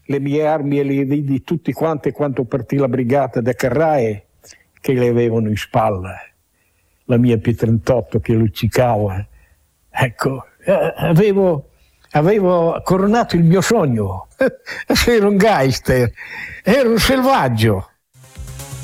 le mie armi e le vidi tutti quanti quando partì la brigata da Carrae che le avevano in spalla, la mia P38 che luccicava. Ecco, avevo coronato il mio sogno. Ero un gangster, ero un selvaggio.